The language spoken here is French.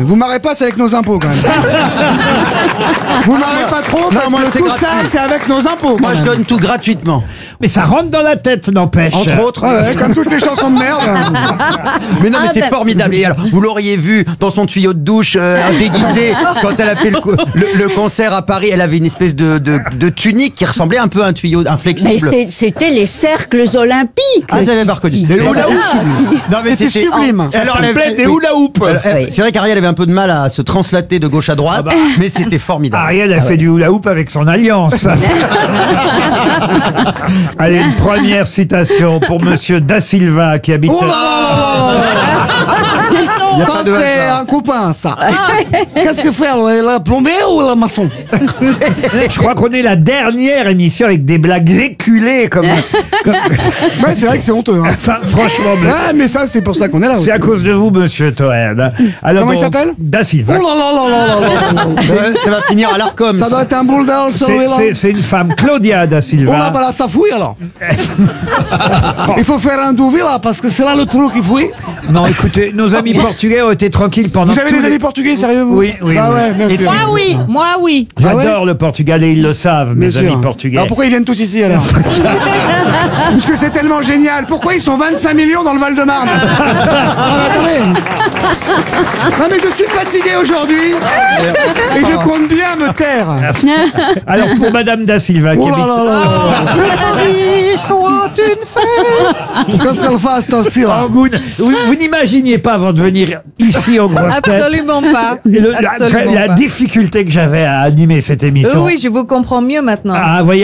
Vous marrez pas, c'est avec nos impôts quand même. Vous marrez pas trop parce que tout ça, c'est avec nos impôts. Moi, je donne tout gratuitement. Mais ça rentre dans la tête, n'empêche. Entre autres. Ouais, comme toutes les chansons de merde. Mais non, mais c'est formidable. Et alors, vous l'auriez vu dans son tuyau de douche déguisé quand elle a fait le concert à Paris. Elle avait une espèce de tunique qui ressemblait un peu à un tuyau inflexible. Mais c'était les cercles olympiques. Ah, j'avais pas reconnu. Non, mais C'était sublime. Alors, elle avait des hula hoop. C'est vrai qu'Ariel avait un peu de mal à se translater de gauche à droite, mais c'était formidable. Ariel a fait du hula hoop avec son alliance. Allez, une première citation pour Monsieur Da Silva qui habite. Oh là là là là. Ça, c'est un copain, ça. Qu'est-ce que fait, la plombier ou la maçon? Je crois qu'on est la dernière émission avec des blagues éculées comme. Ouais, c'est vrai que c'est honteux. Hein. Enfin, franchement. Ouais, mais ça, c'est pour ça qu'on est là. C'est à cause de vous, Monsieur Toen. Alors, Comment il s'appelle? Da Silva. Oh là là là là là là. Ça va finir à l'Arcom. Ça doit être un bulldog, celui-là. C'est une femme, Claudia Da Silva. Oh là, bah là, ça fouille alors. Il faut faire un douvi là, parce que c'est là le trou qui fouille. Non, écoutez, nos amis portugais ont été tranquilles pendant. Vous avez des amis portugais, sérieux vous? Oui, oui. Ah oui. ouais, bien sûr. Moi oui. J'adore le Portugal et ils le savent, mes Bien amis sûr. portugais. Alors pourquoi ils viennent tous ici alors? Parce que c'est tellement génial. Pourquoi ils sont 25 millions dans le Val-de-Marne? Attendez. Non mais je suis fatigué aujourd'hui et je compte bien me taire. Alors pour Madame Da Silva qui Oh là habite. là là là. Ils sont une fête. Qu'est-ce qu'elle fasse aussi là? Angoune. Vous n'imaginiez pas avant de venir ici aux grosses têtes Absolument pas. la Absolument difficulté que j'avais à animer cette émission. Oui, je vous comprends mieux maintenant. Ah, voyez,